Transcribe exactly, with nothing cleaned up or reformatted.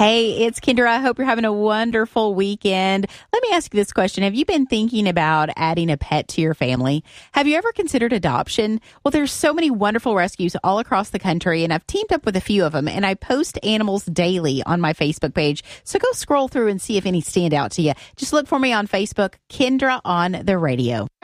Hey, it's Kendra. I hope you're having a wonderful weekend. Let me ask you this question. Have you been thinking about adding a pet to your family? Have you ever considered adoption? Well, there's so many wonderful rescues all across the country, and I've teamed up with a few of them, and I post animals daily on my Facebook page. So go scroll through and see if any stand out to you. Just look for me on Facebook, Kendra on the Radio.